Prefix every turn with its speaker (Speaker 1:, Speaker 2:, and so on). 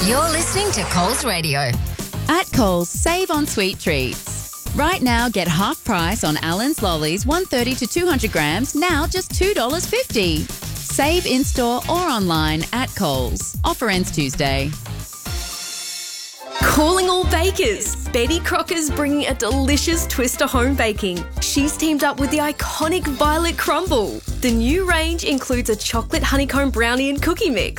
Speaker 1: You're listening to Coles Radio.
Speaker 2: At Coles, save on sweet treats. Right now, get half price on Allen's Lollies, 130 to 200 grams, now just $2.50. Save in-store or online at Coles. Offer ends Tuesday.
Speaker 3: Calling all bakers. Betty Crocker's bringing a delicious twist to home baking. She's teamed up with the iconic Violet Crumble. The new range includes a chocolate honeycomb brownie and cookie mix,